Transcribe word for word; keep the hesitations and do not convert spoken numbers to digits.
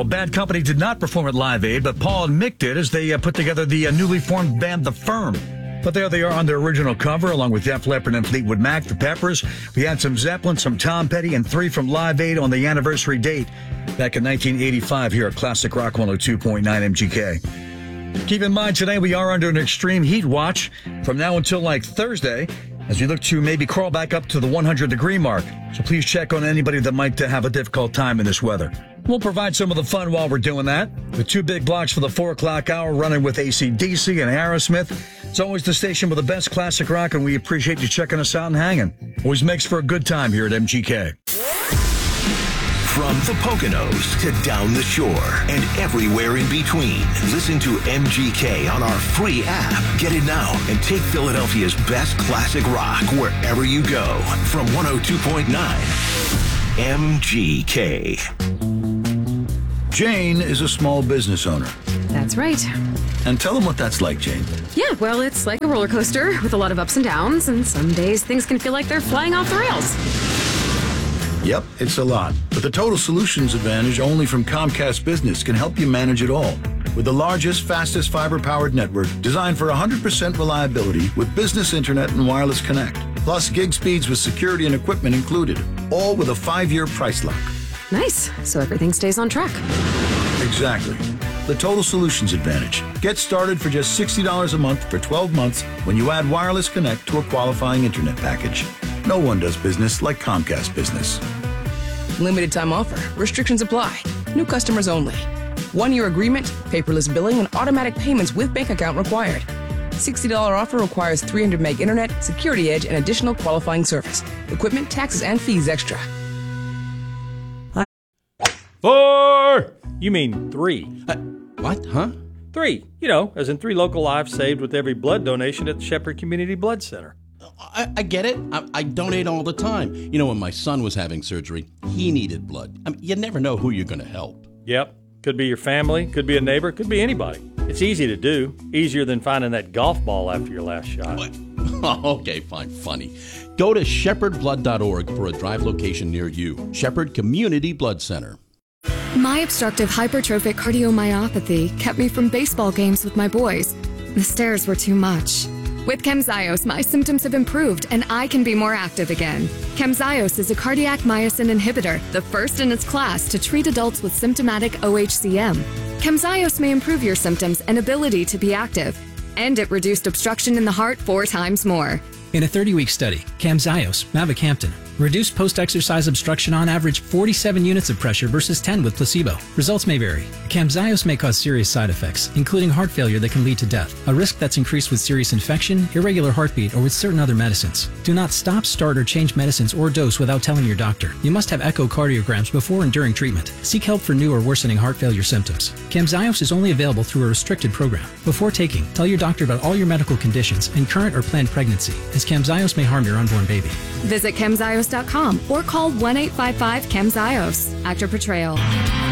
Well, Bad Company did not perform at Live Aid, but Paul and Mick did as they uh, put together the uh, newly formed band The Firm. But there they are on their original cover, along with Def Leppard and Fleetwood Mac, The Peppers. We had some Zeppelin, some Tom Petty, and three from Live Aid on the anniversary date back in nineteen eighty-five here at Classic Rock one oh two point nine M G K. Keep in mind, today we are under an extreme heat watch from now until like Thursday, as we look to maybe crawl back up to the one hundred degree mark. So please check on anybody that might uh, have a difficult time in this weather. We'll provide some of the fun while we're doing that, with two big blocks for the four o'clock hour running with A C D C and Aerosmith. It's always the station with the best classic rock, and we appreciate you checking us out and hanging. Always makes for a good time here at M G K. From the Poconos to down the shore and everywhere in between, listen to M G K on our free app. Get it now and take Philadelphia's best classic rock wherever you go. From one oh two point nine M G K. Jane is a small business owner. That's right. And tell them what that's like, Jane. Yeah, well, it's like a roller coaster with a lot of ups and downs, and some days things can feel like they're flying off the rails. Yep, it's a lot. But the Total Solutions Advantage only from Comcast Business can help you manage it all. With the largest, fastest fiber-powered network designed for one hundred percent reliability with business internet and wireless connect. Plus gig speeds with security and equipment included. All with a five-year price lock. Nice. So everything stays on track. Exactly. The Total Solutions Advantage. Get started for just sixty dollars a month for twelve months when you add wireless connect to a qualifying internet package. No one does business like Comcast Business. Limited time offer. Restrictions apply. New customers only. One-year agreement, paperless billing, and automatic payments with bank account required. sixty dollars offer requires three hundred meg internet, security edge, and additional qualifying service. Equipment, taxes, and fees extra. Four! You mean three. Uh, what, huh? Three. You know, as in three local lives saved with every blood donation at the Shepherd Community Blood Center. I, I get it. I, I donate all the time. You know, when my son was having surgery, he needed blood. I mean, you never know who you're going to help. Yep. Could be your family, could be a neighbor, could be anybody. It's easy to do. Easier than finding that golf ball after your last shot. What? Oh, okay, fine, funny. Go to shepherd blood dot org for a drive location near you. Shepherd Community Blood Center. My obstructive hypertrophic cardiomyopathy kept me from baseball games with my boys. The stairs were too much. With Camzyos, my symptoms have improved and I can be more active again. Camzyos is a cardiac myosin inhibitor, the first in its class to treat adults with symptomatic O H C M. Camzyos may improve your symptoms and ability to be active. And it reduced obstruction in the heart four times more. In a thirty-week study, Camzyos, mavacamten, reduced post-exercise obstruction on average forty-seven units of pressure versus ten with placebo. Results may vary. Camzyos may cause serious side effects, including heart failure that can lead to death, a risk that's increased with serious infection, irregular heartbeat, or with certain other medicines. Do not stop, start, or change medicines or dose without telling your doctor. You must have echocardiograms before and during treatment. Seek help for new or worsening heart failure symptoms. Camzyos is only available through a restricted program. Before taking, tell your doctor about all your medical conditions and current or planned pregnancy, as Camzyos may harm your unborn baby. Visit Camzyos dot com or call one eight five five C A M Z Y O S. Actor Portrayal.